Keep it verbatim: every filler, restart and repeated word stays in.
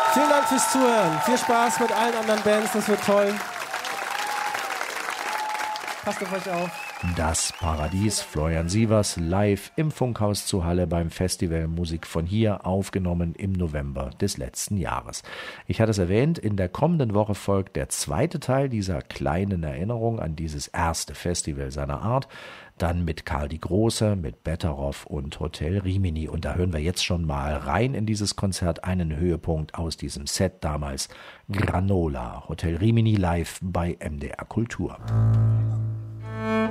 Vielen Dank fürs Zuhören. Viel Spaß mit allen anderen Bands, das wird toll. Passt auf euch auf. Das Paradies, Florian Sievers, live im Funkhaus zu Halle beim Festival Musik von hier, aufgenommen im November des letzten Jahres. Ich hatte es erwähnt, in der kommenden Woche folgt der zweite Teil dieser kleinen Erinnerung an dieses erste Festival seiner Art, dann mit Karl die Große, mit Betteroff und Hotel Rimini. Und da hören wir jetzt schon mal rein in dieses Konzert, einen Höhepunkt aus diesem Set damals, Granola, Hotel Rimini live bei M D R Kultur.